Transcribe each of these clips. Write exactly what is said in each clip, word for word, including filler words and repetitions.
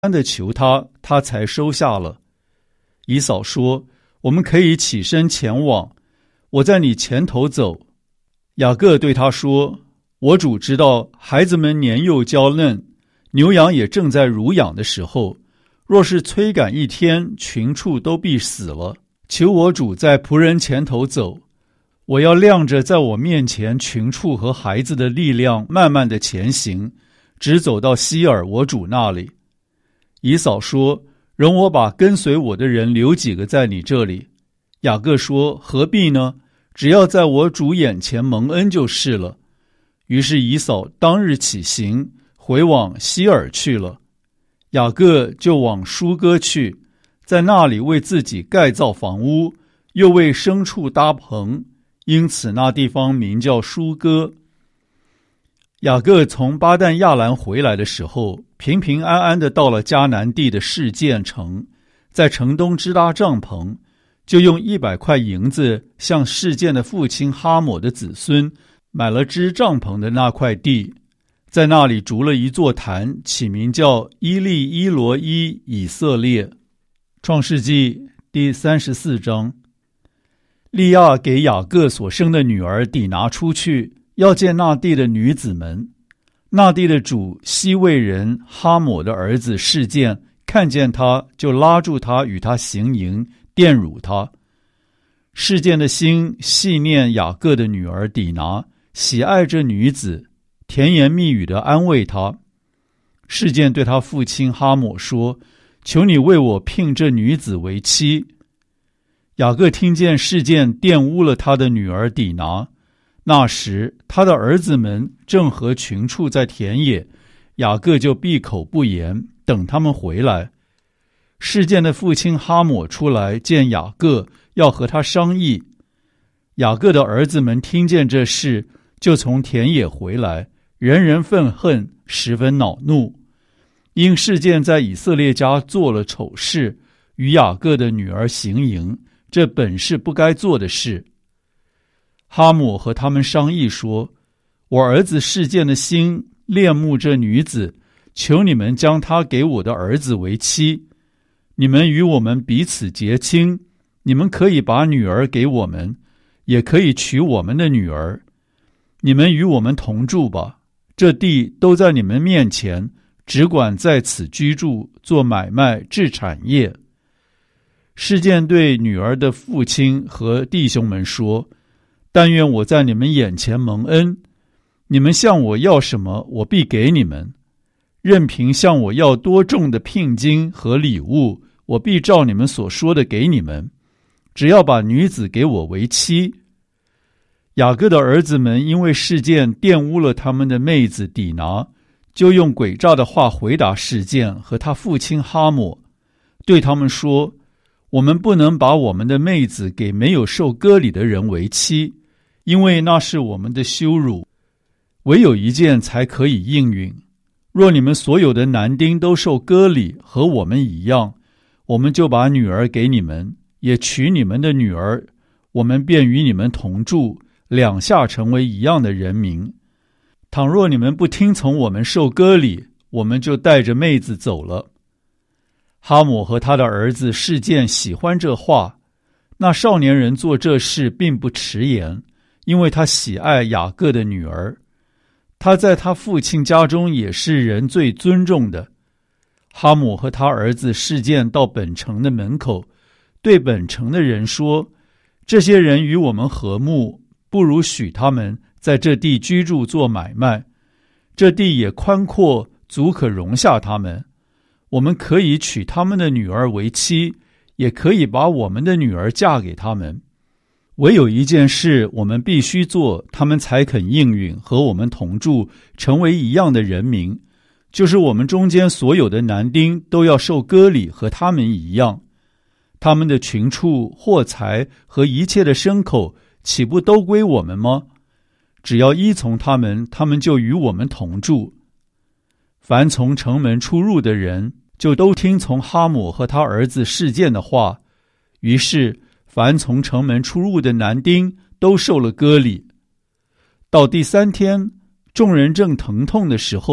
的求他，他才收下了。以扫说：我们可以起身前往，我在你前头走。雅各对他说：我主知道孩子们年幼娇嫩，牛羊也正在乳养的时候，若是催赶一天，群畜都必死了。求我主在仆人前头走，我要亮着在我面前群畜和孩子的力量，慢慢的前行，直走到希尔我主那里。以扫说：容我把跟随我的人留几个在你这里。雅各说：何必呢？只要在我主眼前蒙恩就是了。于是以扫当日起行，回往希尔去了。雅各就往舒歌去，在那里为自己盖造房屋，又为牲畜搭棚，因此那地方名叫舒歌。雅各从巴旦亚兰回来的时候，平平安安地到了迦南地的示剑城，在城东支搭帐篷，就用一百块银子向示剑的父亲哈抹的子孙买了支帐篷的那块地，在那里筑了一座坛，起名叫伊利伊罗伊以色列。创世纪第三十四章。利亚给雅各所生的女儿底拿出去，要见那地的女子们。那地的主西魏人哈抹的儿子示剑看见他，就拉住他，与他行淫，玷辱他。示剑的心细念雅各的女儿底拿，喜爱这女子，甜言蜜语地安慰她。示剑对他父亲哈抹说：求你为我聘这女子为妻。雅各听见示剑玷污了他的女儿底拿，那时他的儿子们正和群畜在田野，雅各就闭口不言，等他们回来。示剑的父亲哈抹出来见雅各，要和他商议。雅各的儿子们听见这事，就从田野回来，人人愤恨，十分恼怒。因示剑在以色列家做了丑事，与雅各的女儿行淫，这本是不该做的事。哈抹和他们商议说：我儿子示剑的心恋慕这女子，求你们将她给我的儿子为妻。你们与我们彼此结亲，你们可以把女儿给我们，也可以娶我们的女儿。你们与我们同住吧，这地都在你们面前，只管在此居住，做买卖，置产业。示剑对女儿的父亲和弟兄们说：但愿我在你们眼前蒙恩，你们向我要什么，我必给你们。任凭向我要多重的聘金和礼物，我必照你们所说的给你们，只要把女子给我为妻。雅各的儿子们因为示剑玷污了他们的妹子底拿，就用诡诈的话回答示剑和他父亲哈抹，对他们说：我们不能把我们的妹子给没有受割礼的人为妻，因为那是我们的羞辱。唯有一件才可以应允，若你们所有的男丁都受割礼，和我们一样，我们就把女儿给你们，也娶你们的女儿，我们便与你们同住，两下成为一样的人民。倘若你们不听从我们受割礼，我们就带着妹子走了。哈抹和他的儿子示剑喜欢这话，那少年人做这事并不迟延，因为他喜爱雅各的女儿。他在他父亲家中也是人最尊重的。哈抹和他儿子示剑到本城的门口，对本城的人说：这些人与我们和睦，不如许他们在这地居住做买卖，这地也宽阔，足可容下他们。我们可以娶他们的女儿为妻，也可以把我们的女儿嫁给他们。唯有一件事我们必须做，他们才肯应允和我们同住，成为一样的人民，就是我们中间所有的男丁都要受割礼，和他们一样。他们的群畜、货财和一切的牲口，岂不都归我们吗？只要依从他们，他们就与我们同住。凡从城门出入的人，就都听从哈抹和他儿子示剑的话。于是凡从城门出入的男丁都受了割礼。到第三天，众人正疼痛的时候，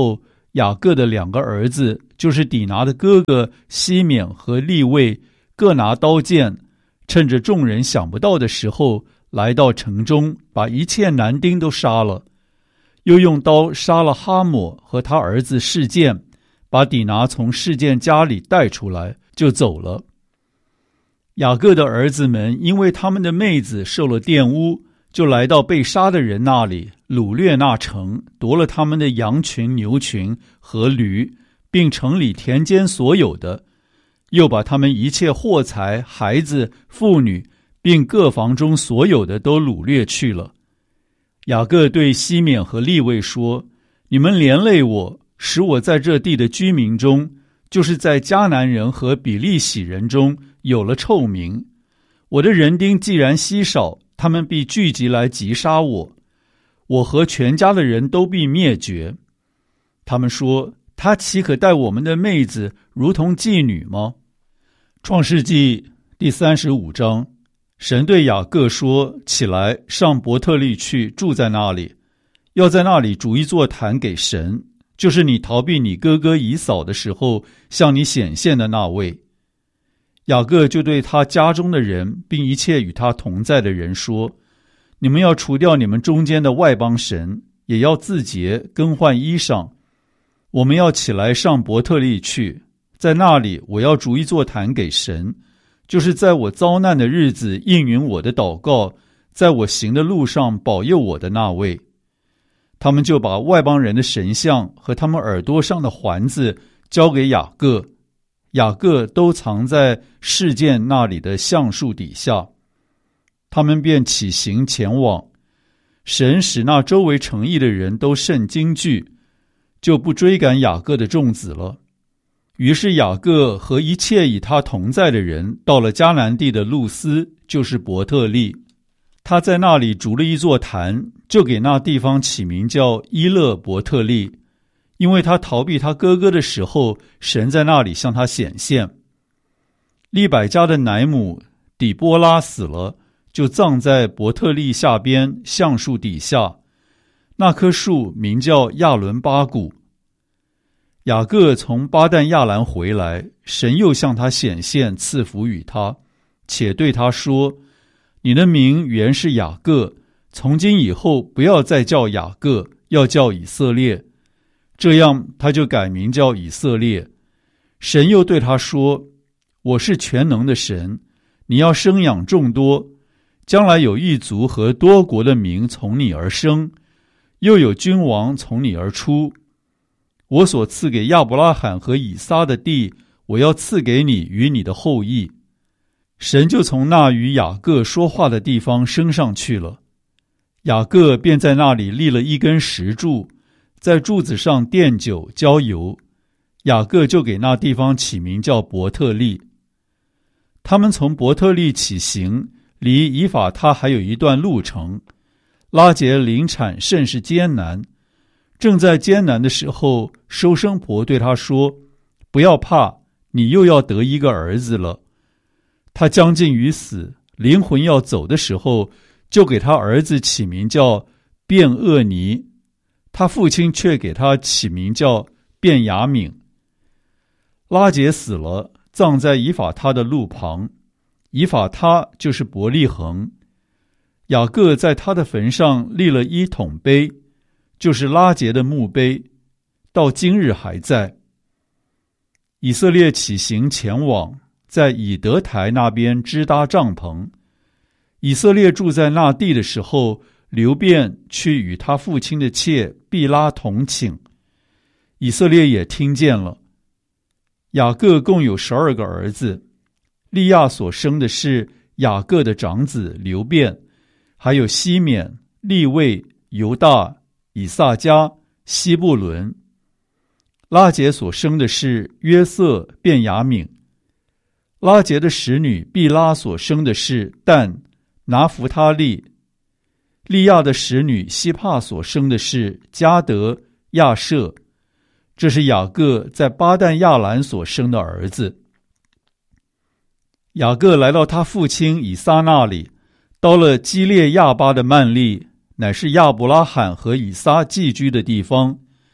雅各的两个儿子，就是底拿的哥哥西缅和利未，各拿刀剑，趁着众人想不到的时候，来到城中，把一切男丁都杀了，又用刀杀了哈抹和他儿子示剑，把底拿从示剑家里带出来，就走了。雅各的儿子们因为他们的妹子受了玷污，就来到被杀的人那里，掳掠那城，夺了他们的羊群、牛群和驴，并城里田间所有的，又把他们一切货财、孩子、妇女，并各房中所有的都掳掠去了。雅各对西缅和利未说：你们连累我，使我在这地的居民中，就是在迦南人和比利洗人中有了臭名。我的人丁既然稀少，他们必聚集来击杀我，我和全家的人都必灭绝。他们说：他岂可待我们的妹子如同妓女吗？创世纪第三十五章，神对雅各说：起来，上伯特利去，住在那里，要在那里筑一座坛给神，就是你逃避你哥哥以扫的时候向你显现的那位。雅各就对他家中的人，并一切与他同在的人说：你们要除掉你们中间的外邦神，也要自洁，更换衣裳。我们要起来上伯特利去，在那里我要筑一座坛给神，就是在我遭难的日子应允我的祷告，在我行的路上保佑我的那位。他们就把外邦人的神像和他们耳朵上的环子交给雅各，雅各都藏在示剑那里的橡树底下。他们便起行前往。神使那周围城邑的人都甚惊惧，就不追赶雅各的众子了。于是雅各和一切与他同在的人到了迦南地的路斯，就是伯特利。他在那里筑了一座坛，就给那地方起名叫伊勒伯特利，因为他逃避他哥哥的时候，神在那里向他显现。利百加的奶母底波拉死了，就葬在伯特利下边橡树底下，那棵树名叫亚伦巴谷。雅各从巴旦亚兰回来，神又向他显现，赐福与他，且对他说：你的名原是雅各，从今以后不要再叫雅各，要叫以色列。这样他就改名叫以色列。神又对他说：我是全能的神，你要生养众多，将来有一族和多国的民从你而生，又有君王从你而出。我所赐给亚伯拉罕和以撒的地，我要赐给你与你的后裔。神就从那与雅各说话的地方升上去了。雅各便在那里立了一根石柱，在柱子上奠酒浇油。雅各就给那地方起名叫伯特利。他们从伯特利起行，离以法他还有一段路程。拉结临产甚是艰难，正在艰难的时候，收生婆对他说：不要怕，你又要得一个儿子了。他将近于死，灵魂要走的时候，就给他儿子起名叫便厄尼，他父亲却给他起名叫便雅悯。拉结死了，葬在以法他的路旁，以法他就是伯利恒。雅各在他的坟上立了一桶碑，就是拉结的墓碑，到今日还在。以色列起行前往，在以德台那边支搭帐篷。以色列住在那地的时候，流便去与他父亲的妾毕拉同寝，以色列也听见了。雅各共有十二个儿子，利亚所生的是雅各的长子流便，还有西缅、利未、犹大、以萨迦、西布伦。拉结所生的是约瑟、便雅悯。拉结的使女毕拉所生的是但、拿弗他利。利亚的使女希帕所生的是迦得、亚舍。这是雅各在巴旦亚兰所生的儿子。雅各来到他父亲以撒那里，到了基列亚巴的曼利，乃是亚伯拉罕和以撒寄居的地方。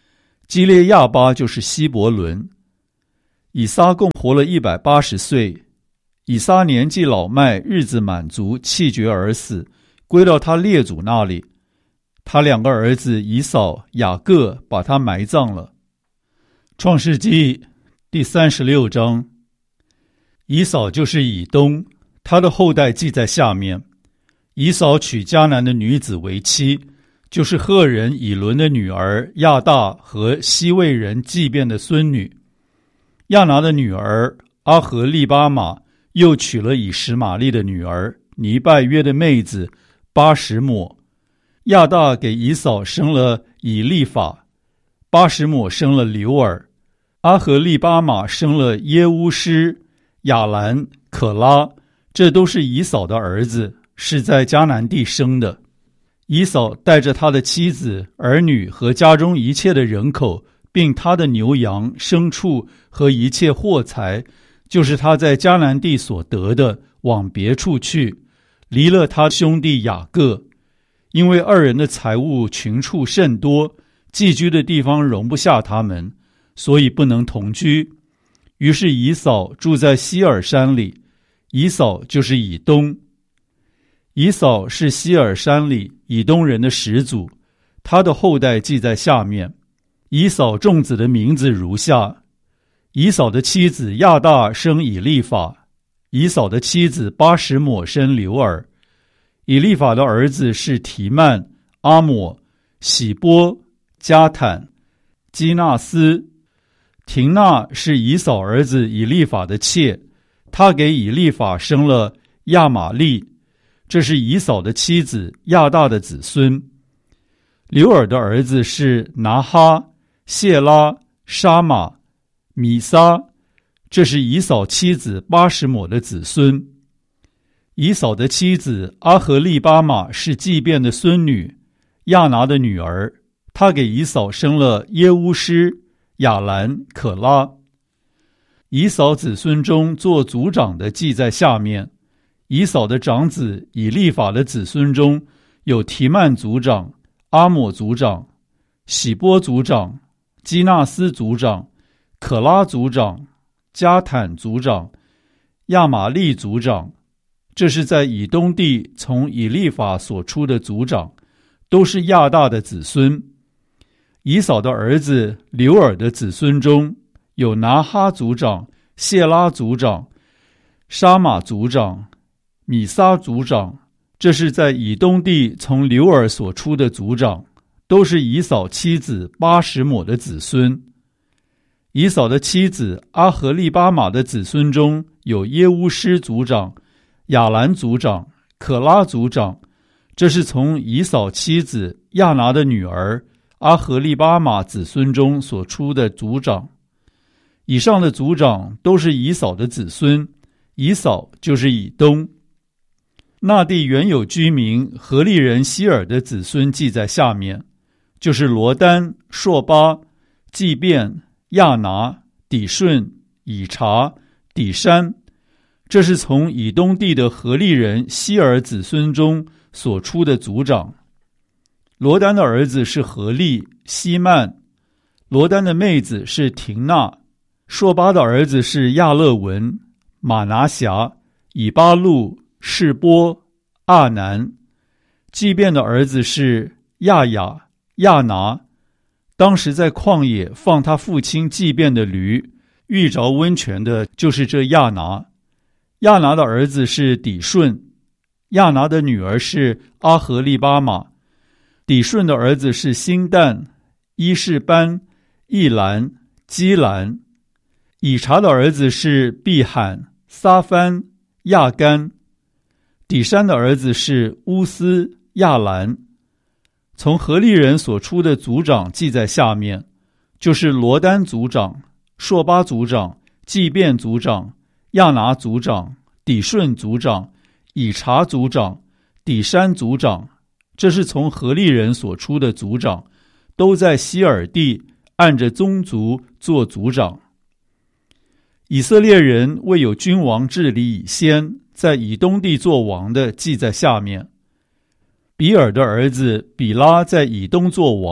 基列亚巴就是希伯伦。以撒共活了一百八十岁，以撒年纪老迈，日子满足，气绝而死，归到他列祖那里。他两个儿子以扫、雅各把他埋葬了。创世纪第三十六章。以扫就是以东，他的后代记在下面。以扫娶迦南的女子为妻，就是赫人以伦的女儿亚大和西魏人祭便的孙女。亚拿的女儿阿和利巴玛又娶了以实玛利的女儿尼拜约的妹子巴什抹。亚大给以扫生了以利法，巴什抹生了流尔，阿和利巴玛生了耶乌施、亚兰、可拉，这都是以扫的儿子，是在迦南地生的。以扫带着他的妻子、儿女和家中一切的人口，并他的牛羊、牲畜和一切货财，就是他在迦南地所得的，往别处去，离了他兄弟雅各。因为二人的财物群畜甚多，寄居的地方容不下他们，所以不能同居。于是以扫住在西尔山里，以扫就是以东。以扫是西尔山里以东人的始祖，他的后代记在下面。以扫众子的名字如下：以扫的妻子亚大生以利法，以扫的妻子巴什抹生流尔。以利法的儿子是提曼、阿抹、喜波、加坦、基纳斯。廷纳是以扫儿子以利法的妾，他给以利法生了亚玛利，这是以扫的妻子亚大的子孙。流尔的儿子是拿哈、谢拉、沙玛、米撒，这是以扫妻子巴什抹的子孙。以扫的妻子阿和利巴玛是祭便的孙女，亚拿的女儿，她给以扫生了耶乌施、亚兰、可拉。以扫子孙中做族长的记在下面。以扫的长子以利法的子孙中有提曼族长、阿抹族长、喜波族长、基纳斯族长、可拉族长、加坦族长、亚玛利族长，这是在以东地从以利法所出的族长，都是亚大的子孙。以扫的儿子流尔的子孙中有拿哈族长、谢拉族长、沙玛族长、米撒族长，这是在以东地从流尔所出的族长，都是以扫妻子巴什抹的子孙。以扫的妻子阿和利巴玛的子孙中有耶乌施族长、亚兰族长、可拉族长，这是从以扫妻子亚拿的女儿阿和利巴玛子孙中所出的族长。以上的族长都是以扫的子孙，以扫就是以东。那地原有居民何利人希尔的子孙记在下面，就是罗丹、朔巴、祭便、亚拿、底顺、以查、底山，这是从以东地的何利人希尔子孙中所出的族长。罗丹的儿子是何利、希曼，罗丹的妹子是廷纳，朔巴的儿子是亚勒文、马拿辖、以巴路、示波、阿南。祭便的儿子是亚雅、亚拿，当时在旷野放他父亲祭便的驴，遇着温泉的就是这亚拿。亚拿的儿子是底顺，亚拿的女儿是阿和利巴玛。底顺的儿子是辛旦、伊士班、易兰、基兰。以查的儿子是毕罕、撒番、亚干。底山的儿子是乌斯、亚兰。从何利人所出的族长记在下面，就是罗丹族长、朔巴族长、祭便族长、亚拿族长、底顺族长、以查族长、底山族长，这是从何利人所出的族长，都在希尔地按着宗族做族长。以色列人未有君王治理以先，在以东地做王的记在下面。比尔的儿子比拉在以东做王，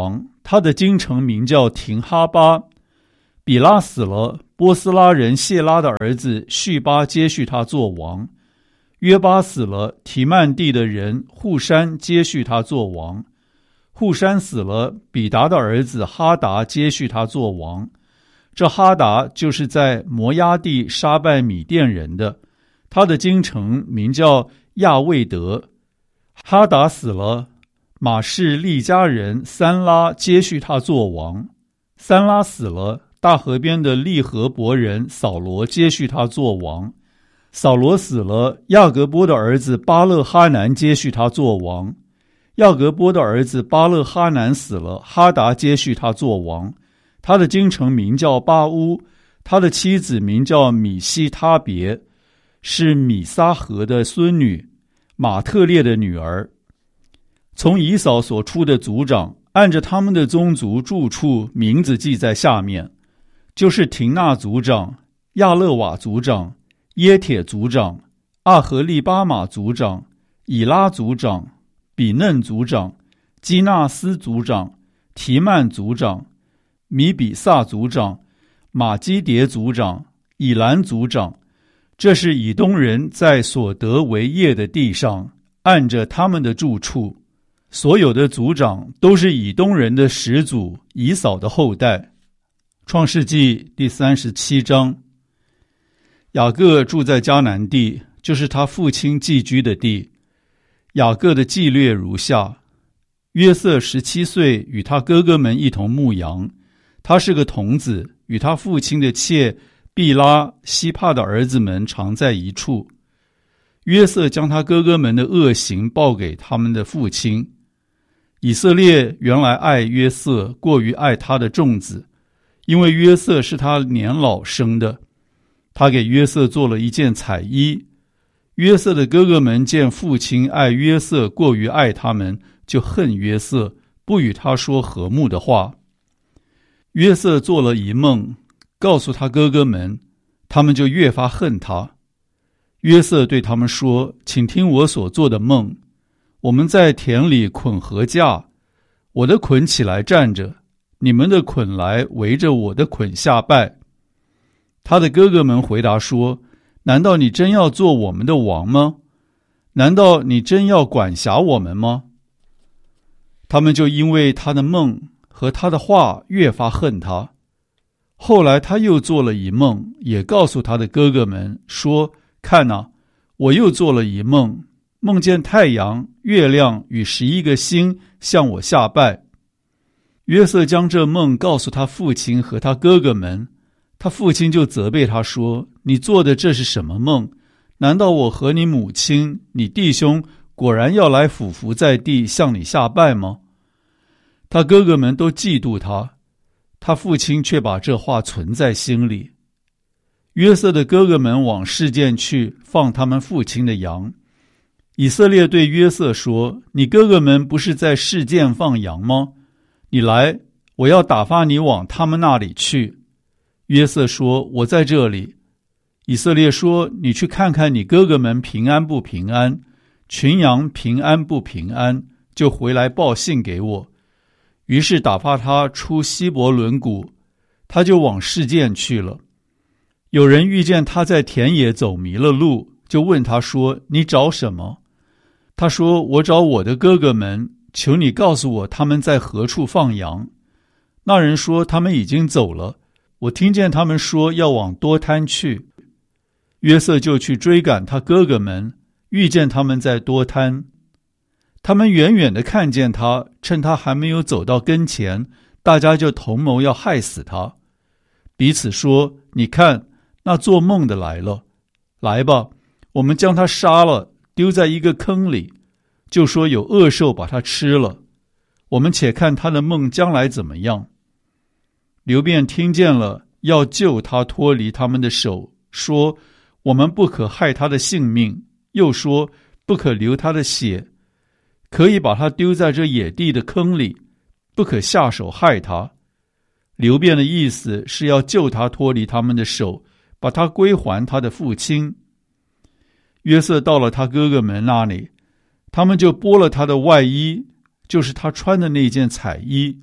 他的京城名叫廷哈巴。比拉死了，波斯拉人谢拉的儿子叙巴接续他做王。约巴死了，提曼地的人户山接续他做王。户山死了，比达的儿子哈达接续他做王。这哈达就是在摩押地杀败米甸人的，他的京城名叫亚卫德。哈达死了，马士利家人三拉接续他做王。三拉死了，大河边的利和伯人扫罗接续他做王。扫罗死了，亚革波的儿子巴勒哈南接续他做王。亚革波的儿子巴勒哈南死了，哈达接续他做王。他的京城名叫巴乌，他的妻子名叫米西他别，是米撒河的孙女，马特列的女儿。从以扫所出的族长，按着他们的宗族住处名字记在下面，就是廷纳族长、亚勒瓦族长、耶铁族长、阿和利巴马族长、以拉族长、比嫩族长、基纳斯族长、提曼族长、米比萨族长、马基迭族长、以兰族长。这是以东人在所得为业的地上，按着他们的住处。所有的族长都是以东人的始祖以扫的后代。创世纪第三十七章。雅各住在迦南地，就是他父亲寄居的地。雅各的纪略如下：约瑟十七岁，与他哥哥们一同牧羊。他是个童子，与他父亲的妾毕拉、希帕的儿子们常在一处。约瑟将他哥哥们的恶行报给他们的父亲。以色列原来爱约瑟过于爱他的众子，因为约瑟是他年老生的。他给约瑟做了一件彩衣。约瑟的哥哥们见父亲爱约瑟过于爱他们，就恨约瑟，不与他说和睦的话。约瑟做了一梦，告诉他哥哥们，他们就越发恨他。约瑟对他们说：请听我所做的梦。我们在田里捆禾架，我的捆起来站着，你们的捆来围着我的捆下拜。他的哥哥们回答说：难道你真要做我们的王吗？难道你真要管辖我们吗？他们就因为他的梦和他的话越发恨他。后来他又做了一梦，也告诉他的哥哥们说：看哪，我又做了一梦，梦见太阳、月亮与十一个星向我下拜。约瑟将这梦告诉他父亲和他哥哥们，他父亲就责备他说：你做的这是什么梦？难道我和你母亲、你弟兄果然要来俯伏在地向你下拜吗？他哥哥们都嫉妒他，他父亲却把这话存在心里。约瑟的哥哥们往示剑去，放他们父亲的羊。以色列对约瑟说：你哥哥们不是在示剑放羊吗？你来，我要打发你往他们那里去。约瑟说：我在这里。以色列说：你去看看你哥哥们平安不平安，群羊平安不平安，就回来报信给我。于是打发他出希伯伦谷，他就往示剑去了。有人遇见他在田野走迷了路，就问他说：你找什么？他说：我找我的哥哥们，求你告诉我他们在何处放羊。那人说：他们已经走了，我听见他们说要往多滩去。约瑟就去追赶他哥哥们，遇见他们在多滩。他们远远地看见他，趁他还没有走到跟前，大家就同谋要害死他，彼此说：你看，那做梦的来了，来吧，我们将他杀了，丢在一个坑里，就说有恶兽把他吃了，我们且看他的梦将来怎么样。流便听见了，要救他脱离他们的手，说：我们不可害他的性命，又说不可流他的血，可以把他丢在这野地的坑里，不可下手害他。流便的意思是要救他脱离他们的手，把他归还他的父亲。约瑟到了他哥哥们那里，他们就剥了他的外衣，就是他穿的那件彩衣，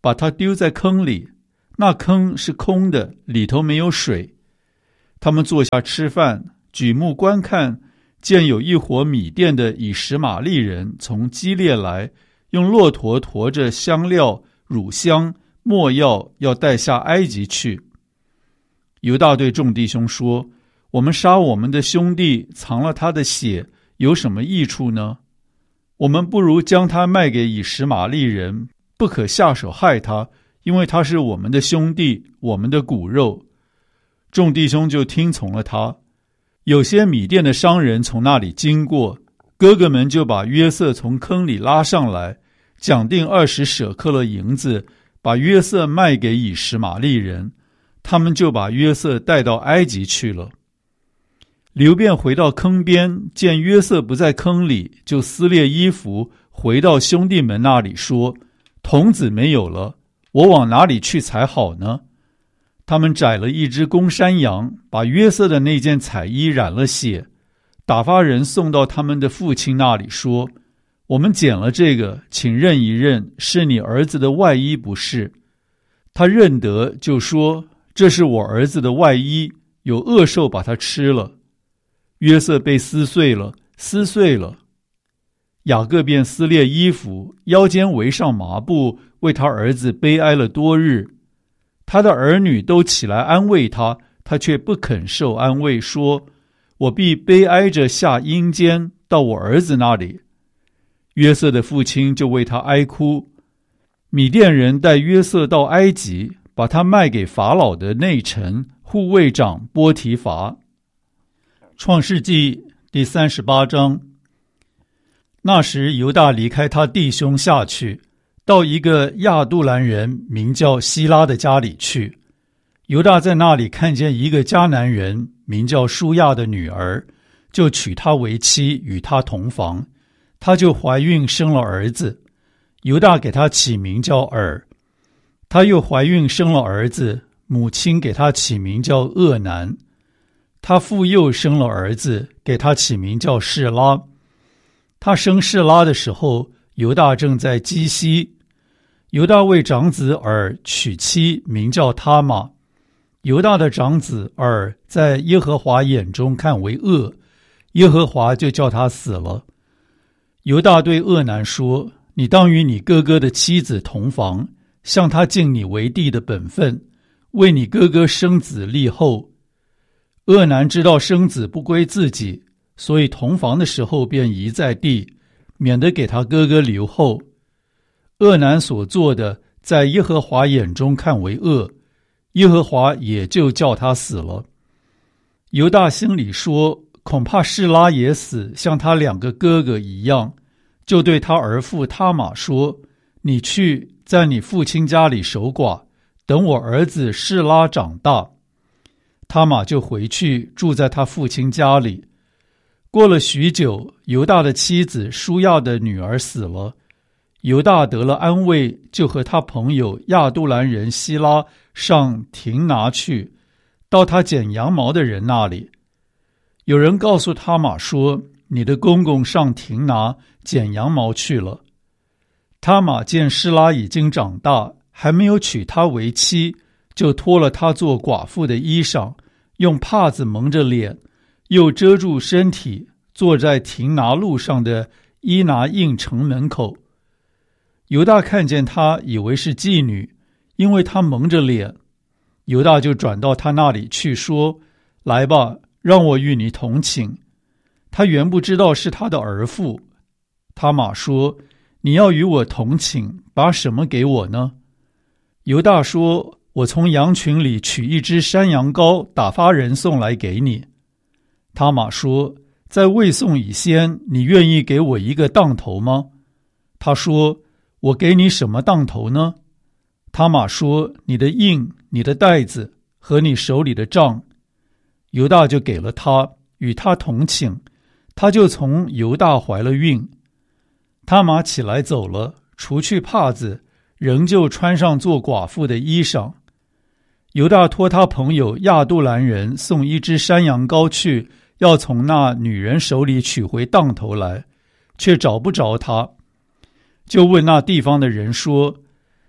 把他丢在坑里，那坑是空的，里头没有水。他们坐下吃饭，举目观看，见有一伙米甸的以实玛利人从基列来，用骆驼驮着香料、乳香、没药，要带下埃及去。犹大对众弟兄说：我们杀我们的兄弟，藏了他的血，有什么益处呢？我们不如将他卖给以实玛利人，不可下手害他，因为他是我们的兄弟，我们的骨肉。众弟兄就听从了他。有些米甸的商人从那里经过，哥哥们就把约瑟从坑里拉上来，讲定二十舍克勒银子，把约瑟卖给以实玛利人，他们就把约瑟带到埃及去了。流便回到坑边，见约瑟不在坑里，就撕裂衣服，回到兄弟们那里说：童子没有了，我往哪里去才好呢？他们宰了一只公山羊，把约瑟的那件彩衣染了血，打发人送到他们的父亲那里说：我们捡了这个，请认一认，是你儿子的外衣不是？他认得，就说：这是我儿子的外衣，有恶兽把它吃了。约瑟被撕碎了，撕碎了。雅各便撕裂衣服，腰间围上麻布，为他儿子悲哀了多日。他的儿女都起来安慰他，他却不肯受安慰，说：我必悲哀着下阴间，到我儿子那里。约瑟的父亲就为他哀哭。米甸人带约瑟到埃及，把他卖给法老的内臣护卫长波提乏。创世纪第三十八章。那时犹大离开他弟兄下去，到一个亚杜兰人名叫希拉的家里去。犹大在那里看见一个迦南人名叫舒亚的女儿，就娶她为妻，与她同房。她就怀孕生了儿子，犹大给她起名叫尔。她又怀孕生了儿子，母亲给她起名叫厄南。她复又生了儿子，给他起名叫示拉。他生示拉的时候，犹大正在基西。犹大为长子尔娶妻，名叫他玛。犹大的长子尔在耶和华眼中看为恶，耶和华就叫他死了。犹大对厄南说：你当与你哥哥的妻子同房，向他尽你为弟的本分，为你哥哥生子立后。厄南知道生子不归自己，所以同房的时候便移在地，免得给他哥哥留后。厄南所做的，在耶和华眼中看为恶，耶和华也就叫他死了。犹大心里说：恐怕示拉也死，像他两个哥哥一样，就对他儿父他玛说：你去在你父亲家里守寡，等我儿子示拉长大。他玛就回去住在他父亲家里。过了许久，犹大的妻子舒亚的女儿死了，犹大得了安慰，就和他朋友亚杜兰人希拉上亭拿去，到他剪羊毛的人那里。有人告诉他玛说：你的公公上亭拿剪羊毛去了。他玛见示拉已经长大，还没有娶她为妻，就脱了她做寡妇的衣裳，用帕子蒙着脸，又遮住身体，坐在亭拿路上的伊拿印城门口。犹大看见她，以为是妓女，因为她蒙着脸。犹大就转到她那里去，说：来吧，让我与你同寝。他原不知道是他的儿妇。他玛说：你要与我同寝，把什么给我呢？犹大说：我从羊群里取一只山羊羔，打发人送来给你。他玛说：在未送以先，你愿意给我一个当头吗？他说：我给你什么当头呢？他玛说：你的印、你的带子和你手里的杖。犹大就给了他，与他同寝，他就从犹大怀了孕。他玛起来走了，除去帕子，仍旧穿上做寡妇的衣裳。犹大托他朋友亚杜兰人送一只山羊羔去，要从那女人手里取回当头来，却找不着他，就问那地方的人说：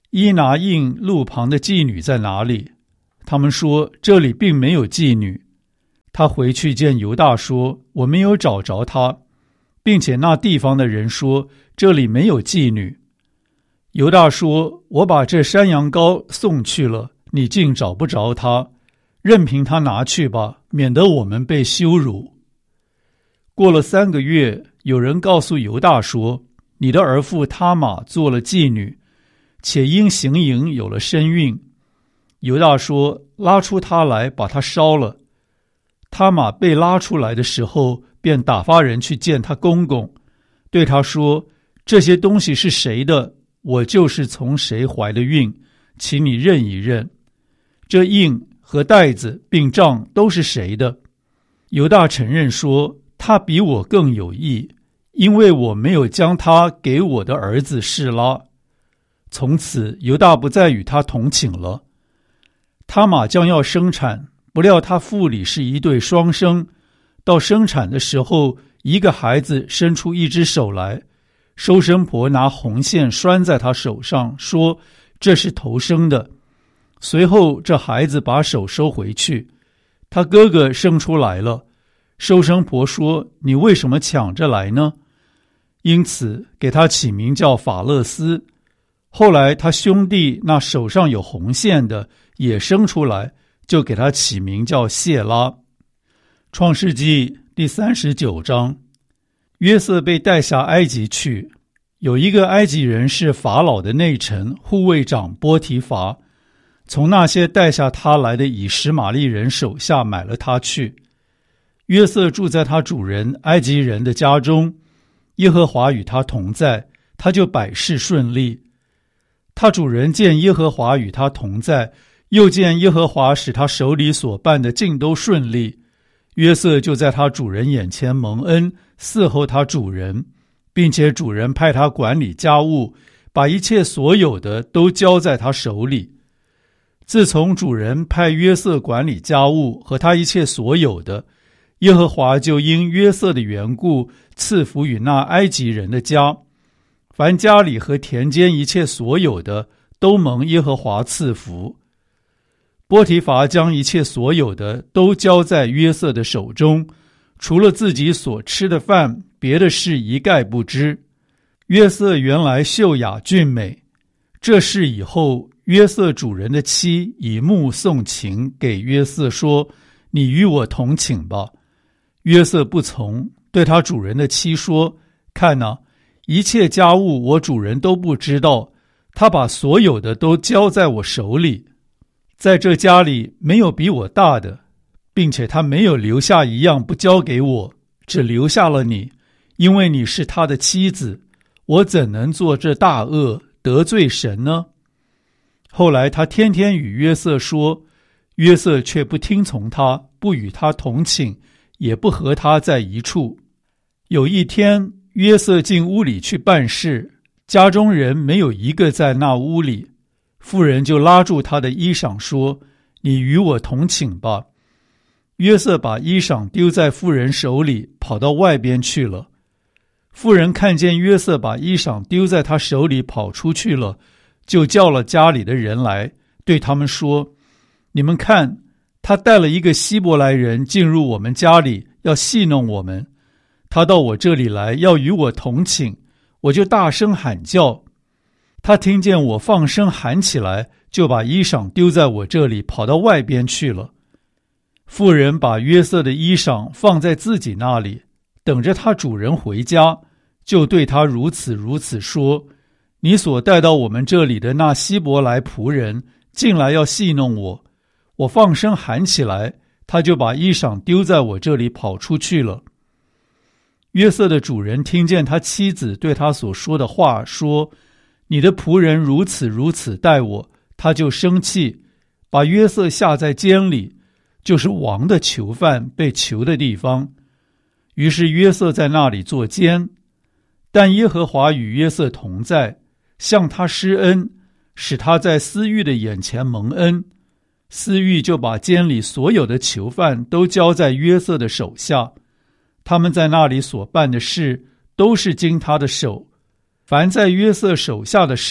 伊拿印路旁的妓女在哪里？他们说这里并没有妓女。他回去见犹大说，我没有找着她，并且那地方的人说这里没有妓女。犹大说，我把这山羊羔送去了，你竟找不着他，任凭他拿去吧，免得我们被羞辱。过了三个月，有人告诉犹大说，你的儿妇他玛做了妓女，且因行淫有了身孕。犹大说，拉出他来，把他烧了。他玛被拉出来的时候，便打发人去见他公公，对他说，这些东西是谁的？我就是从谁怀的孕，请你认一认。这印和袋子并杖都是谁的？犹大承认说，他比我更有义，因为我没有将他给我的儿子示拉。从此犹大不再与他同寝了。他玛将要生产，不料他腹里是一对双生，到生产的时候，一个孩子伸出一只手来，收生婆拿红线拴在他手上，说这是头生的。随后这孩子把手收回去，他哥哥生出来了。收生婆说，你为什么抢着来呢？因此给他起名叫法勒斯。后来他兄弟那手上有红线的也生出来，就给他起名叫谢拉。创世纪第三十九章，约瑟被带下埃及去，有一个埃及人是法老的内臣护卫长波提乏，从那些带下他来的以实玛利人手下买了他去。约瑟住在他主人埃及人的家中，耶和华与他同在，他就百事顺利。他主人见耶和华与他同在，又见耶和华使他手里所办的尽都顺利，约瑟就在他主人眼前蒙恩，伺候他主人，并且主人派他管理家务，把一切所有的都交在他手里。自从主人派约瑟管理家务和他一切所有的，耶和华就因约瑟的缘故赐福与那埃及人的家，凡家里和田间一切所有的都蒙耶和华赐福。波提乏将一切所有的都交在约瑟的手中，除了自己所吃的饭，别的事一概不知。约瑟原来秀雅俊美，这事以后，约瑟主人的妻以目送情给约瑟说，你与我同寝吧。约瑟不从，对他主人的妻说，看哪，一切家务我主人都不知道，他把所有的都交在我手里。在这家里没有比我大的，并且他没有留下一样不交给我，只留下了你，因为你是他的妻子，我怎能做这大恶得罪神呢？后来他天天与约瑟说，约瑟却不听从他，不与他同寝，也不和他在一处。有一天，约瑟进屋里去办事，家中人没有一个在那屋里，妇人就拉住他的衣裳说，你与我同寝吧。约瑟把衣裳丢在妇人手里，跑到外边去了。妇人看见约瑟把衣裳丢在他手里跑出去了，就叫了家里的人来，对他们说，你们看，他带了一个希伯来人进入我们家里，要戏弄我们。他到我这里来，要与我同寝，我就大声喊叫。他听见我放声喊起来，就把衣裳丢在我这里，跑到外边去了。妇人把约瑟的衣裳放在自己那里，等着他主人回家，就对他如此如此说，你所带到我们这里的那希伯来仆人进来要戏弄我，我放声喊起来，他就把衣裳丢在我这里跑出去了。约瑟的主人听见他妻子对他所说的话，说，你的仆人如此如此待我，他就生气，把约瑟下在监里，就是王的囚犯被囚的地方。于是约瑟在那里做监，但耶和华与约瑟同在，向他施恩，使他在司狱的眼前蒙恩。司狱就把监里所有的囚犯都交在约瑟的手下，他们在那里所办的事都是经他的手，凡在约瑟手下的事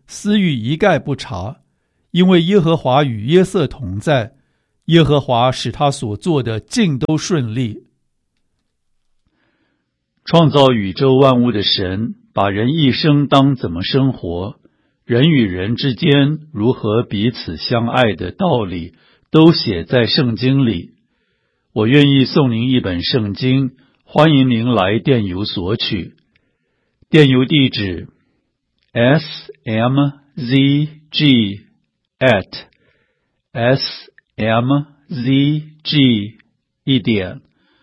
私欲一概不察，因为耶和华与约瑟同在，耶和华使他所做的尽都顺利。创造宇宙万物的神，把人一生当怎么生活，人与人之间如何彼此相爱的道理，都写在圣经里。我愿意送您一本圣经，欢迎您来电邮索取。电邮地址 s m z g at s m z g 一点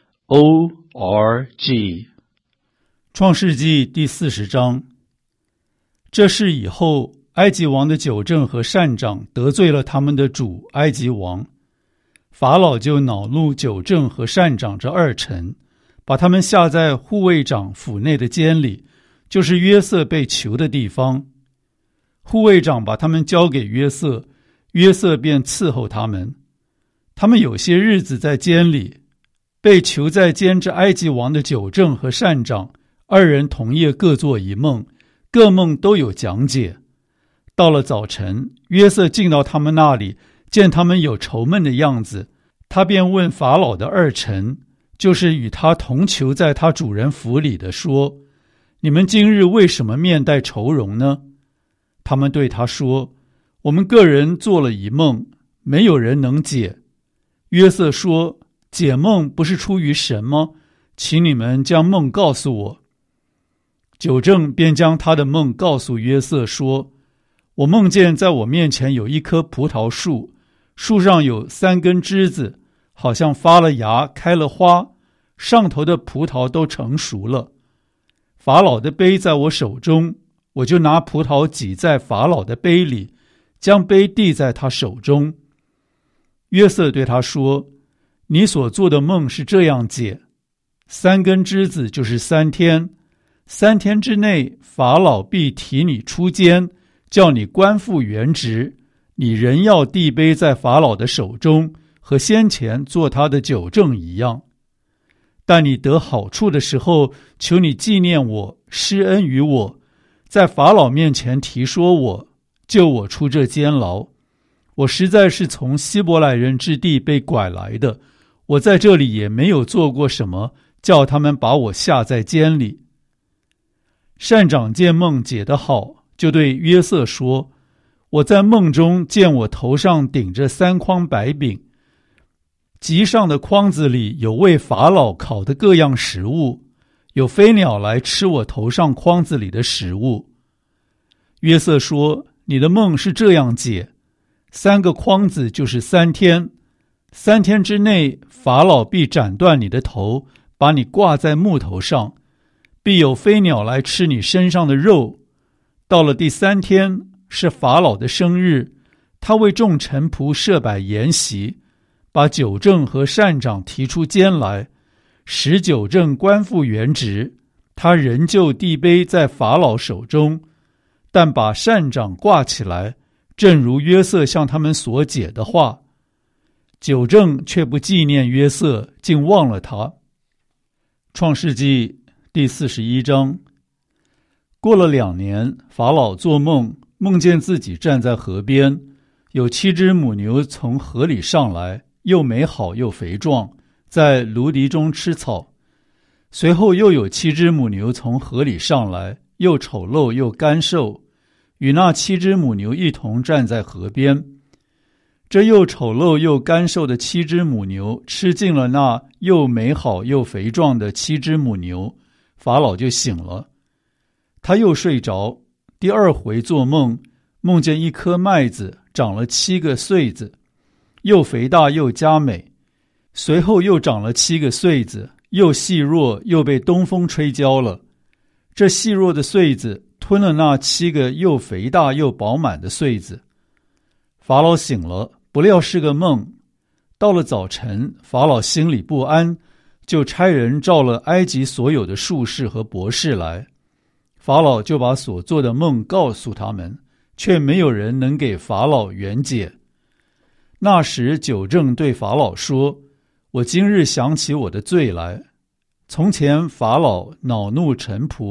o r g。 创世纪第四十章。这事以后，埃及王的酒政和膳长得罪了他们的主埃及王，法老就恼怒酒政和膳长这二臣，把他们下在护卫长府内的监里，就是约瑟被囚的地方。护卫长把他们交给约瑟，约瑟便伺候他们。他们有些日子在监里，被囚在监之埃及王的酒政和膳长二人同夜各做一梦，各梦都有讲解。到了早晨，约瑟进到他们那里，见他们有愁闷的样子，他便问法老的二臣，就是与他同囚在他主人府里的，说：你们今日为什么面带愁容呢？他们对他说：我们个人做了一梦，没有人能解。约瑟说：解梦不是出于神吗？请你们将梦告诉我。酒政便将他的梦告诉约瑟，说：我梦见在我面前有一棵葡萄树，树上有三根枝子，好像发了芽开了花，上头的葡萄都成熟了。法老的杯在我手中，我就拿葡萄挤在法老的杯里，将杯递在他手中。约瑟对他说：你所做的梦是这样解，三根枝子就是三天，三天之内法老必提你出监，叫你官复原职，你仍要递杯在法老的手中，和先前做他的酒政一样。但你得好处的时候，求你纪念我，施恩于我，在法老面前提说我，救我出这监牢。我实在是从希伯来人之地被拐来的，我在这里也没有做过什么，叫他们把我下在监里。膳长见梦解得好，就对约瑟说：我在梦中见我头上顶着三筐白饼，极上的筐子里有为法老烤的各样食物，有飞鸟来吃我头上筐子里的食物。约瑟说：你的梦是这样解，三个筐子就是三天，三天之内法老必斩断你的头，把你挂在木头上，必有飞鸟来吃你身上的肉。到了第三天，是法老的生日，他为众臣仆设摆筵席，把酒政和膳长提出监来，使酒政官复原职，他仍旧递杯在法老手中，但把膳长挂起来，正如约瑟向他们所解的话。酒政却不纪念约瑟，竟忘了他。创世纪第四十一章。过了两年，法老做梦，梦见自己站在河边，有七只母牛从河里上来，又美好又肥壮，在芦荻中吃草。随后又有七只母牛从河里上来，又丑陋又干瘦，与那七只母牛一同站在河边。这又丑陋又干瘦的七只母牛吃尽了那又美好又肥壮的七只母牛，法老就醒了。他又睡着，第二回做梦，梦见一颗麦子长了七个穗子，又肥大又佳美。随后又长了七个穗子，又细弱，又被东风吹焦了。这细弱的穗子吞了那七个又肥大又饱满的穗子。法老醒了，不料是个梦。到了早晨，法老心里不安，就差人召了埃及所有的术士和博士来。法老就把所做的梦告诉他们，却没有人能给法老圆解。那时酒政对法老说：我今日想起我的罪来。从前法老恼怒臣仆，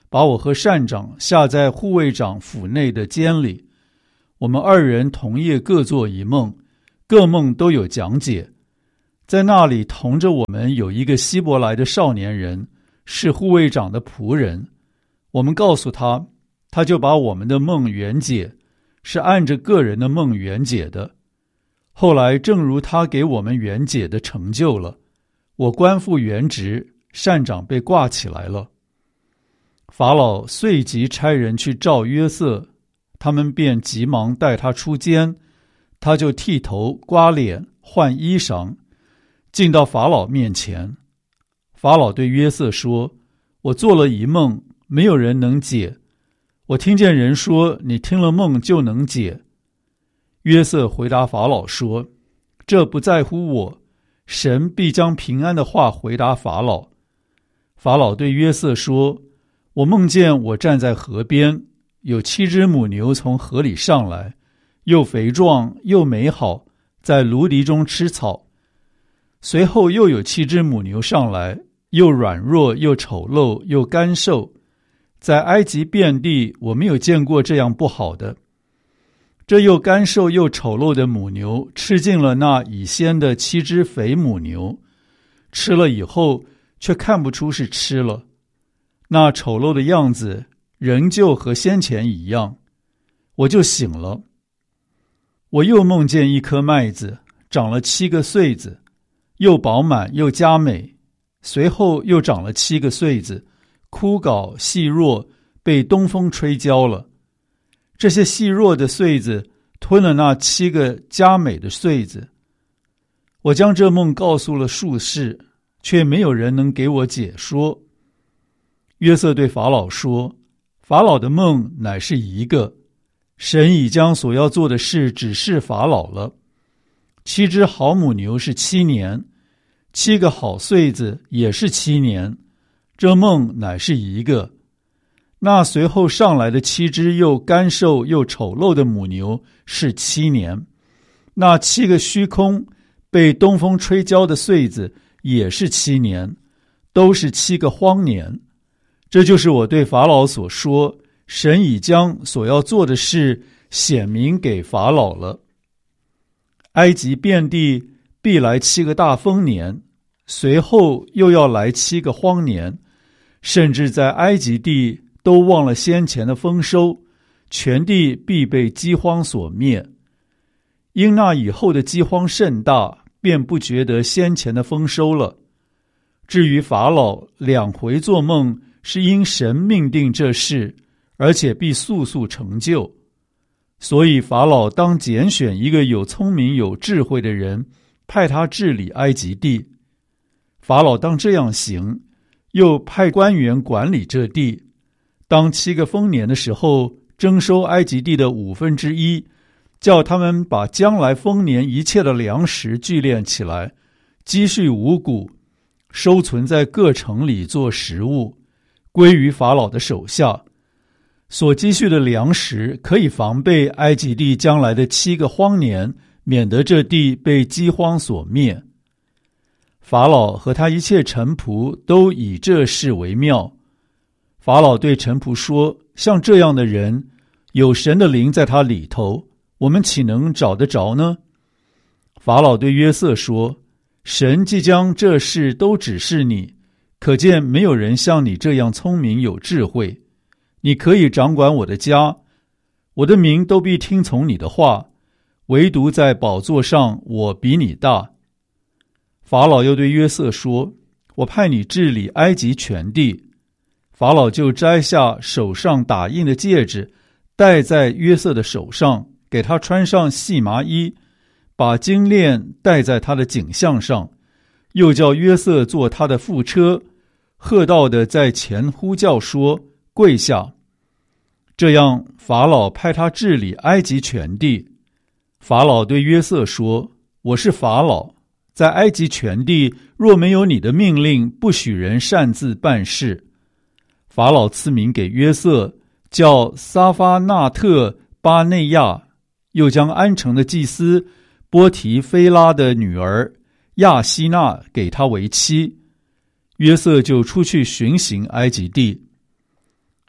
把我和膳长下在护卫长府内的监里。我们二人同夜各做一梦，各梦都有讲解。在那里同着我们有一个希伯来的少年人，是护卫长的仆人。我们告诉他，他就把我们的梦圆解，是按着个人的梦圆解的。后来正如他给我们圆解的成就了，我官复原职，膳长被挂起来了。法老遂即差人去召约瑟，他们便急忙带他出监，他就剃头刮脸换衣裳，进到法老面前。法老对约瑟说，我做了一梦，没有人能解。我听见人说，你听了梦就能解。约瑟回答法老说，这不在乎我，神必将平安的话回答法老。法老对约瑟说，我梦见我站在河边，有七只母牛从河里上来，又肥壮又美好，在芦荻中吃草。随后又有七只母牛上来，又软弱又丑陋又干瘦，在埃及遍地我没有见过这样不好的。这又干瘦又丑陋的母牛吃尽了那已先的七只肥母牛，吃了以后却看不出是吃了，那丑陋的样子仍旧和先前一样。我就醒了，我又梦见一颗麦子长了七个穗子，又饱满又佳美，随后又长了七个穗子，枯槁细弱，被东风吹焦了。这些细弱的穗子吞了那七个佳美的穗子。我将这梦告诉了术士，却没有人能给我解说。约瑟对法老说，法老的梦乃是一个，神已将所要做的事指示法老了。七只好母牛是七年，七个好穗子也是七年，这梦乃是一个。那随后上来的七只又干瘦又丑陋的母牛是七年，那七个虚空被东风吹焦的穗子也是七年，都是七个荒年。这就是我对法老所说，神已将所要做的事显明给法老了。埃及遍地必来七个大丰年，随后又要来七个荒年，甚至在埃及地都忘了先前的丰收，全地必被饥荒所灭。因那以后的饥荒甚大，便不觉得先前的丰收了。至于法老两回做梦，是因神命定这事，而且必速速成就。所以法老当拣选一个有聪明有智慧的人，派他治理埃及地。法老当这样行，又派官员管理这地。当七个丰年的时候，征收埃及地的五分之一，叫他们把将来丰年一切的粮食聚敛起来，积蓄五谷，收存在各城里做食物，归于法老的手下。所积蓄的粮食可以防备埃及地将来的七个荒年，免得这地被饥荒所灭。法老和他一切臣仆都以这事为妙。法老对臣仆说，像这样的人，有神的灵在他里头，我们岂能找得着呢？法老对约瑟说，神既将这事都指示你，可见没有人像你这样聪明有智慧。你可以掌管我的家，我的民都必听从你的话，唯独在宝座上我比你大。法老又对约瑟说，我派你治理埃及全地。法老就摘下手上打印的戒指，戴在约瑟的手上，给他穿上细麻衣，把金链戴在他的颈项上，又叫约瑟坐他的副车，喝道的在前呼叫说，跪下。这样法老派他治理埃及全地。法老对约瑟说，我是法老，在埃及全地若没有你的命令，不许人擅自办事。法老赐名给约瑟，叫撒发纳特巴内亚，又将安城的祭司波提菲拉的女儿亚希娜给他为妻。约瑟就出去巡行埃及地。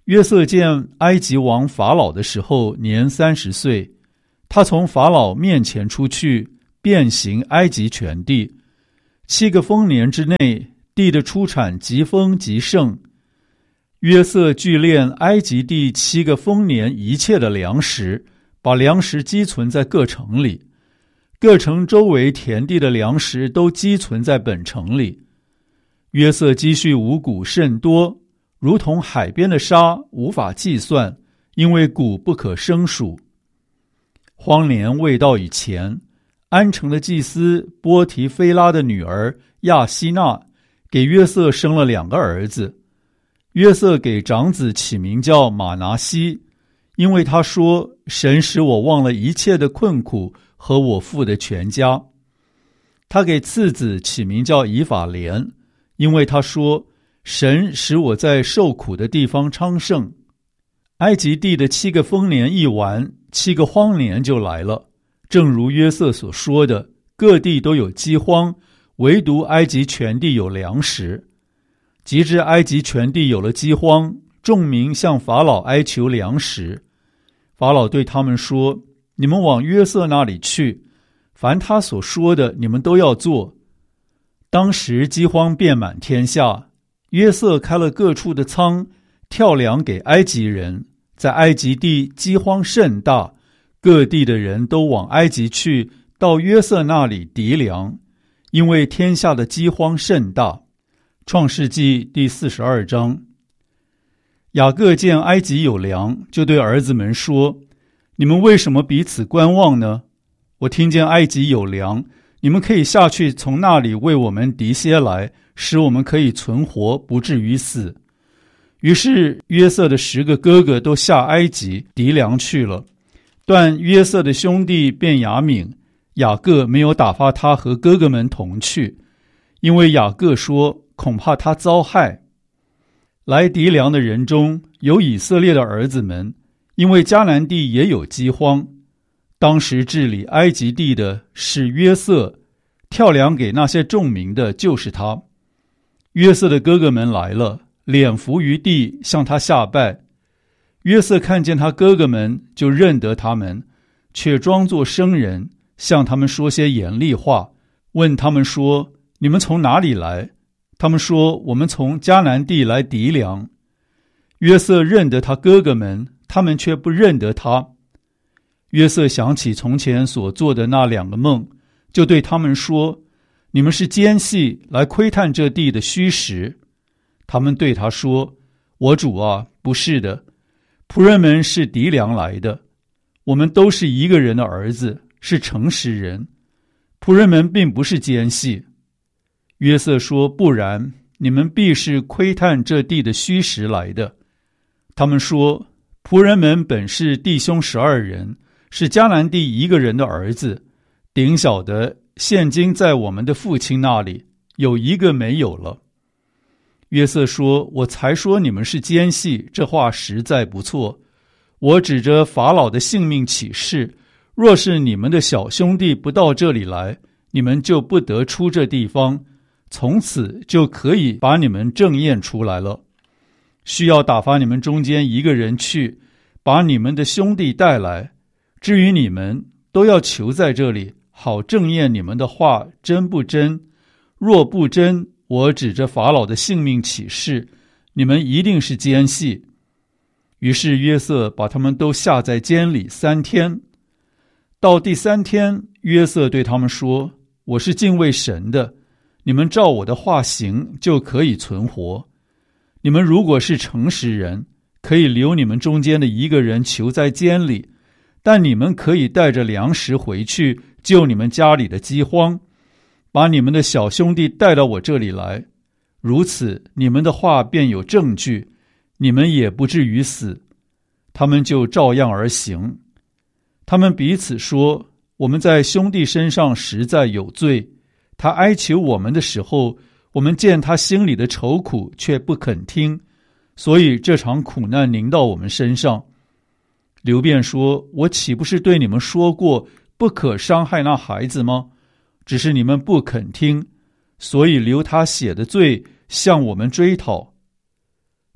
约瑟见埃及王法老的时候年三十岁，他从法老面前出去，遍行埃及全地。七个丰年之内，地的出产极丰极盛。约瑟聚敛埃及地七个丰年一切的粮食，把粮食积存在各城里，各城周围田地的粮食都积存在本城里。约瑟积蓄五谷甚多，如同海边的沙，无法计算，因为谷不可胜数。荒年未到以前，安城的祭司波提菲拉的女儿亚希娜给约瑟生了两个儿子。约瑟给长子起名叫马拿西，因为他说，神使我忘了一切的困苦和我父的全家。他给次子起名叫以法莲，因为他说，神使我在受苦的地方昌盛。埃及地的七个丰年一完，七个荒年就来了，正如约瑟所说的，各地都有饥荒，唯独埃及全地有粮食。及至埃及全地有了饥荒，众民向法老哀求粮食。法老对他们说，你们往约瑟那里去，凡他所说的，你们都要做。当时饥荒遍满天下，约瑟开了各处的仓，跳粮给埃及人。在埃及地饥荒甚大，各地的人都往埃及去，到约瑟那里籴粮，因为天下的饥荒甚大。创世纪第四十二章。雅各见埃及有粮，就对儿子们说，你们为什么彼此观望呢？我听见埃及有粮，你们可以下去从那里为我们籴些来，使我们可以存活，不至于死。于是约瑟的十个哥哥都下埃及籴粮去了，但约瑟的兄弟便雅悯，雅各没有打发他和哥哥们同去，因为雅各说，恐怕他遭害。来籴粮的人中有以色列的儿子们，因为迦南地也有饥荒。当时治理埃及地的是约瑟，跳粮给那些众民的就是他。约瑟的哥哥们来了，脸伏于地，向他下拜。约瑟看见他哥哥们，就认得他们，却装作生人，向他们说些严厉话，问他们说，你们从哪里来？他们说，我们从迦南地来籴粮。约瑟认得他哥哥们，他们却不认得他。约瑟想起从前所做的那两个梦，就对他们说，你们是奸细，来窥探这地的虚实。他们对他说，我主啊，不是的，仆人们是籴粮来的，我们都是一个人的儿子，是诚实人，仆人们并不是奸细。约瑟说，不然，你们必是窥探这地的虚实来的。他们说，仆人们本是弟兄十二人，是迦南地一个人的儿子，顶小的现今在我们的父亲那里，有一个没有了。约瑟说，我才说你们是奸细，这话实在不错。我指着法老的性命起誓，若是你们的小兄弟不到这里来，你们就不得出这地方，从此就可以把你们正验出来了。需要打发你们中间一个人去，把你们的兄弟带来。至于你们，都要求在这里，好正验你们的话真不真。若不真，我指着法老的性命起誓，你们一定是奸细。于是约瑟把他们都下在监里三天。到第三天，约瑟对他们说，我是敬畏神的，你们照我的话行，就可以存活。你们如果是诚实人，可以留你们中间的一个人囚在监里，但你们可以带着粮食回去，救你们家里的饥荒，把你们的小兄弟带到我这里来，如此你们的话便有证据，你们也不至于死。他们就照样而行。他们彼此说，我们在兄弟身上实在有罪，他哀求我们的时候，我们见他心里的愁苦，却不肯听，所以这场苦难临到我们身上。刘辩说，我岂不是对你们说过，不可伤害那孩子吗？只是你们不肯听，所以留他血的罪向我们追讨。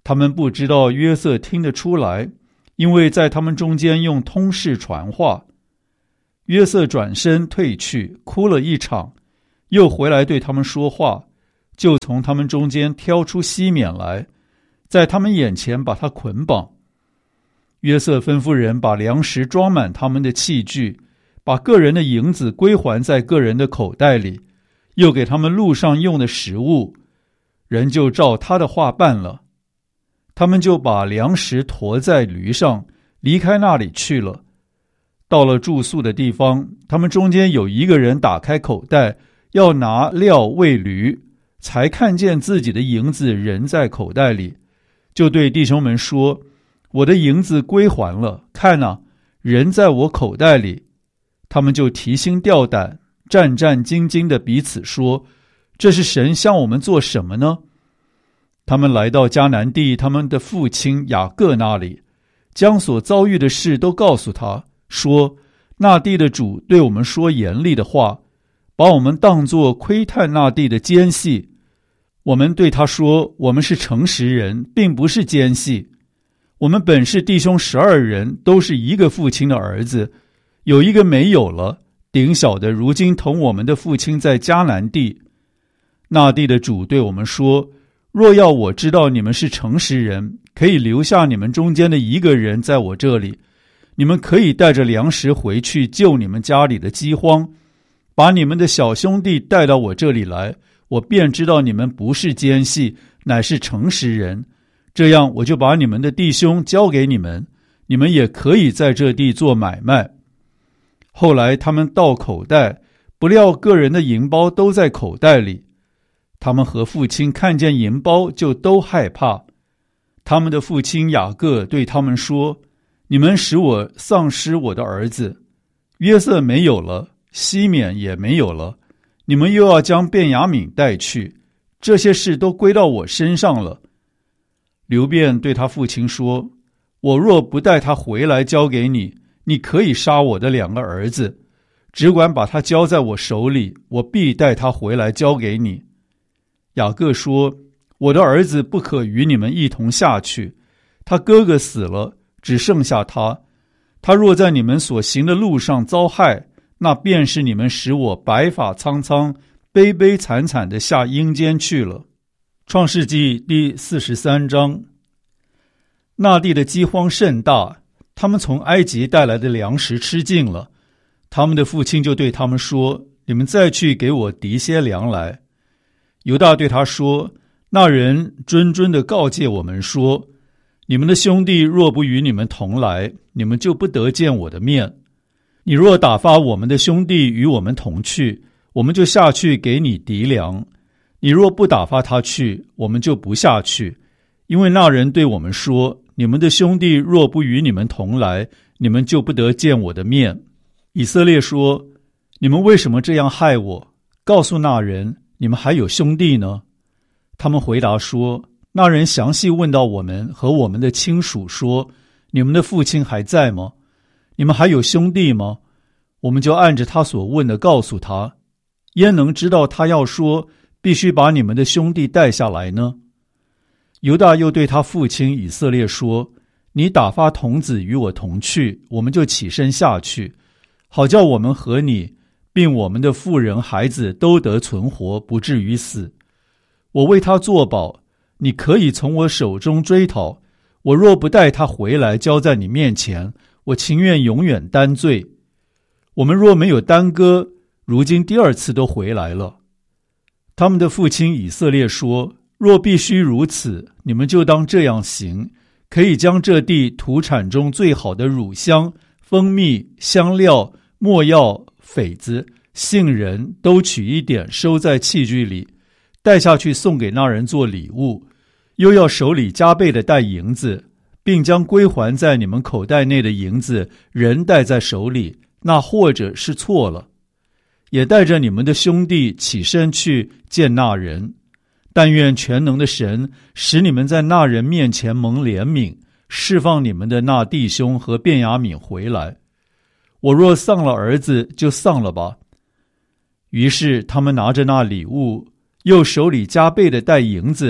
他们不知道约瑟听得出来，因为在他们中间用通事传话。约瑟转身退去，哭了一场，又回来对他们说话，就从他们中间挑出西缅来，在他们眼前把他捆绑。约瑟吩咐人把粮食装满他们的器具，把个人的银子归还在个人的口袋里，又给他们路上用的食物，人就照他的话办了。他们就把粮食驮在驴上，离开那里去了。到了住宿的地方，他们中间有一个人打开口袋，要拿料喂驴，才看见自己的银子仍在口袋里，就对弟兄们说：我的银子归还了，看哪，人在我口袋里。他们就提心吊胆，战战兢兢地彼此说：这是神向我们做什么呢？他们来到迦南地他们的父亲雅各那里，将所遭遇的事都告诉他，说：那地的主对我们说严厉的话，把我们当作窥探那地的奸细。我们对他说：我们是诚实人，并不是奸细。我们本是弟兄十二人，都是一个父亲的儿子，有一个没有了，顶小的如今同我们的父亲在迦南地。那地的主对我们说：若要我知道你们是诚实人，可以留下你们中间的一个人在我这里，你们可以带着粮食回去救你们家里的饥荒，把你们的小兄弟带到我这里来，我便知道你们不是奸细，乃是诚实人。这样我就把你们的弟兄交给你们，你们也可以在这地做买卖。后来他们倒口袋，不料个人的银包都在口袋里。他们和父亲看见银包，就都害怕。他们的父亲雅各对他们说：你们使我丧失我的儿子，约瑟没有了，西缅也没有了，你们又要将便雅悯带去，这些事都归到我身上了。流便对他父亲说：我若不带他回来交给你，你可以杀我的两个儿子，只管把他交在我手里，我必带他回来交给你。雅各说：我的儿子不可与你们一同下去，他哥哥死了，只剩下他，他若在你们所行的路上遭害，那便是你们使我白发苍苍、悲悲惨惨地下阴间去了。创世纪第四十三章。那地的饥荒甚大，他们从埃及带来的粮食吃尽了。他们的父亲就对他们说：你们再去给我籴些粮来。犹大对他说：那人谆谆地告诫我们说，你们的兄弟若不与你们同来，你们就不得见我的面。你若打发我们的兄弟与我们同去，我们就下去给你籴粮。你若不打发他去，我们就不下去。因为那人对我们说，你们的兄弟若不与你们同来，你们就不得见我的面。以色列说：你们为什么这样害我？告诉那人，你们还有兄弟呢？他们回答说：那人详细问到我们和我们的亲属说，你们的父亲还在吗？你们还有兄弟吗？我们就按着他所问的告诉他。焉能知道他要说必须把你们的兄弟带下来呢？犹大又对他父亲以色列说：你打发童子与我同去，我们就起身下去，好叫我们和你并我们的妇人孩子都得存活，不至于死。我为他作保，你可以从我手中追讨。我若不带他回来交在你面前，我情愿永远担罪。我们若没有耽搁，如今第二次都回来了。他们的父亲以色列说：若必须如此，你们就当这样行，可以将这地土产中最好的乳香、蜂蜜、香料、没药、榧子、杏仁都取一点，收在器具里，带下去送给那人做礼物，又要手里加倍的带银子，并将归还在你们口袋内的银子人带在手里，那或者是错了。也带着你们的兄弟起身去见那人。但愿全能的神使你们在那人面前蒙怜悯，释放你们的那弟兄和便雅悯回来。我若丧了儿子，就丧了吧。于是他们拿着那礼物，又手里加倍的带银子，并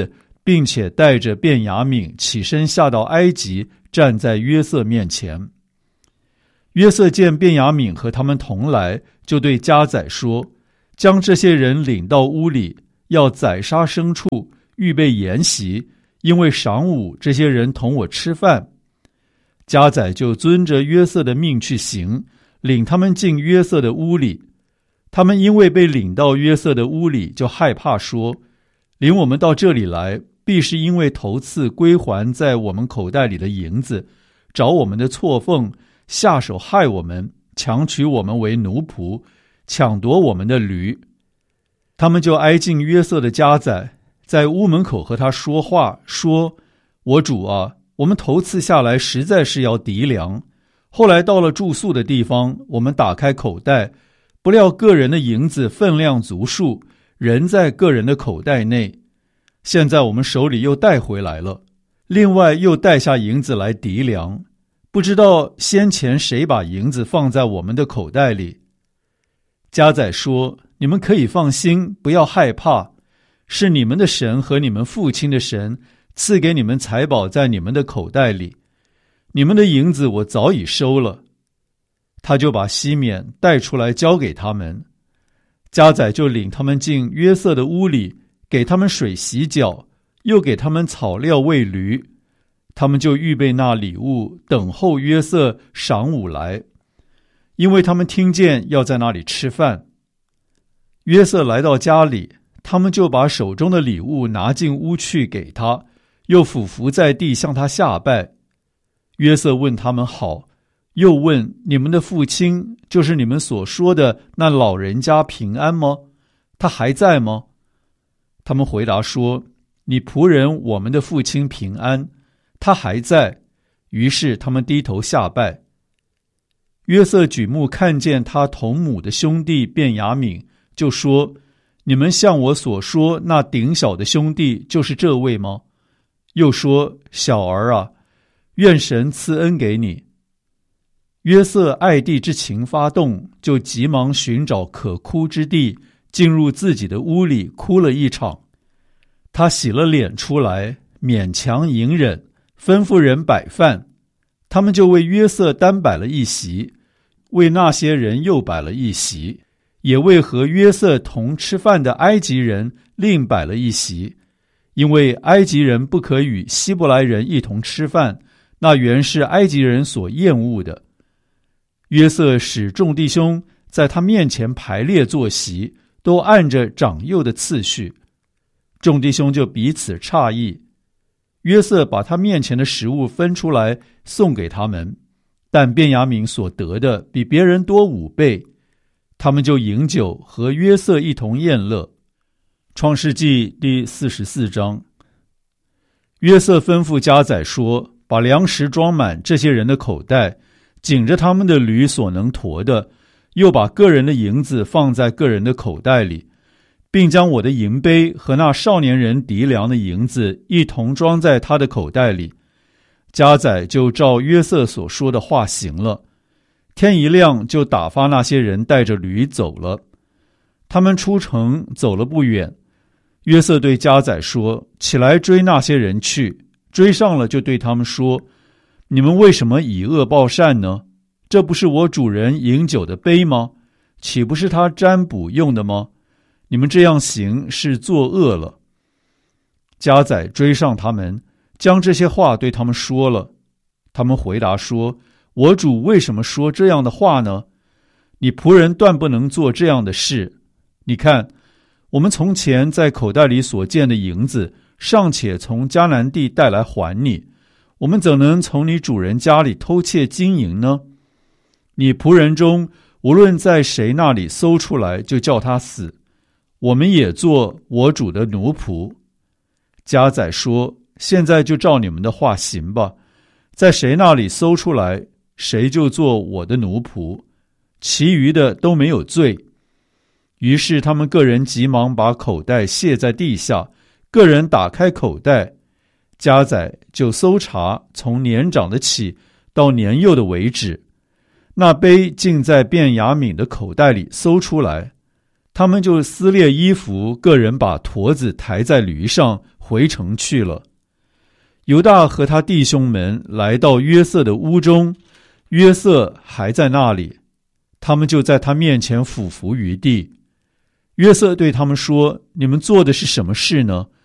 并且带着便雅悯起身下到埃及，站在约瑟面前。约瑟见便雅悯和他们同来，就对家宰说：将这些人领到屋里，要宰杀牲畜，预备筵席，因为晌午这些人同我吃饭。家宰就遵着约瑟的命去行，领他们进约瑟的屋里。他们因为被领到约瑟的屋里，就害怕说：领我们到这里来，必是因为头次归还在我们口袋里的银子，找我们的错缝，下手害我们，强取我们为奴仆，抢夺我们的驴。他们就挨近约瑟的家宰，在屋门口和他说话，说：我主啊，我们头次下来实在是要籴粮，后来到了住宿的地方，我们打开口袋，不料个人的银子分量足数，仍在个人的口袋内。现在我们手里又带回来了，另外又带下银子来籴粮，不知道先前谁把银子放在我们的口袋里。家宰说：你们可以放心，不要害怕，是你们的神和你们父亲的神赐给你们财宝在你们的口袋里，你们的银子我早已收了。他就把西缅带出来交给他们，家宰就领他们进约瑟的屋里，给他们水洗脚，又给他们草料喂驴。他们就预备那礼物，等候约瑟晌午来，因为他们听见要在那里吃饭。约瑟来到家里，他们就把手中的礼物拿进屋去给他，又俯伏在地向他下拜。约瑟问他们好，又问：你们的父亲，就是你们所说的那老人家平安吗？他还在吗？他们回答说：你仆人我们的父亲平安，他还在。于是他们低头下拜。约瑟举目看见他同母的兄弟便雅悯，就说：你们像我所说那顶小的兄弟就是这位吗？又说：小儿啊，愿神赐恩给你。约瑟爱弟之情发动，就急忙寻找可哭之地，进入自己的屋里哭了一场。他洗了脸出来，勉强隐忍，吩咐人摆饭。他们就为约瑟单摆了一席，为那些人又摆了一席，也为和约瑟同吃饭的埃及人另摆了一席，因为埃及人不可与希伯来人一同吃饭，那原是埃及人所厌恶的。约瑟使众弟兄在他面前排列坐席，都按着长幼的次序。众弟兄就彼此诧异。约瑟把他面前的食物分出来送给他们，但便雅悯所得的比别人多五倍。他们就饮酒，和约瑟一同宴乐。创世纪第四十四章。约瑟吩咐家宰说：把粮食装满这些人的口袋，紧着他们的驴所能驮的，又把个人的银子放在个人的口袋里，并将我的银杯和那少年人籴粮的银子一同装在他的口袋里。家宰就照约瑟所说的话行了。天一亮，就打发那些人带着驴走了。他们出城走了不远，约瑟对家宰说：起来追那些人去。追上了，就对他们说：你们为什么以恶报善呢？这不是我主人饮酒的杯吗？岂不是他占卜用的吗？你们这样行，是作恶了。家宰追上他们，将这些话对他们说了。他们回答说：我主为什么说这样的话呢？你仆人断不能做这样的事。你看，我们从前在口袋里所见的银子，尚且从迦南地带来还你，我们怎能从你主人家里偷窃金银呢？你仆人中无论在谁那里搜出来，就叫他死，我们也做我主的奴仆。家宰说：现在就照你们的话行吧，在谁那里搜出来，谁就做我的奴仆，其余的都没有罪。于是他们个人急忙把口袋卸在地下，个人打开口袋，家宰就搜查，从年长的起到年幼的为止。那杯竟在便雅悯的口袋里搜出来。他们就撕裂衣服，个人把驼子抬在驴上， 回城去了。犹大和他弟兄们来到约瑟的屋中，约瑟还在那里，他们就在他面前俯伏于地。约瑟对他们说：“你们做的是什么事呢？